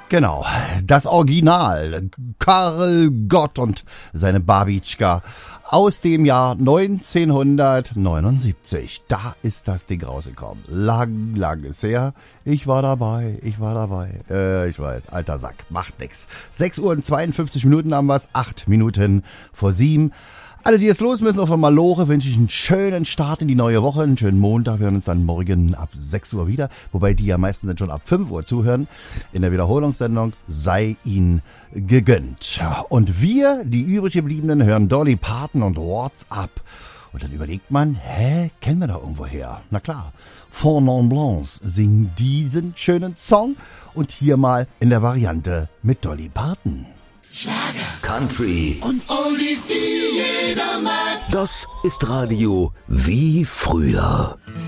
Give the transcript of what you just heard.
Genau, das Original, Karel Gott und seine Babitschka aus dem Jahr 1979. Da ist das Ding rausgekommen. Lang ist her. Ich war dabei. Ich weiß, alter Sack, macht nix. 6 Uhr und 52 Minuten haben wir's, 8 Minuten vor 7. Alle, die jetzt los müssen auf der Malore, wünsche ich einen schönen Start in die neue Woche, einen schönen Montag. Wir hören uns dann morgen ab 6 Uhr wieder, wobei die ja meistens dann schon ab 5 Uhr zuhören. In der Wiederholungssendung sei ihnen gegönnt. Und wir, die übrig gebliebenen, hören Dolly Parton und What's Up. Und dann überlegt man, kennen wir da irgendwo her? Na klar, Four Non Blondes singen diesen schönen Song und hier mal in der Variante mit Dolly Parton. Schlager, Country und Oldies, die jeder mag. Das ist Radio wie früher.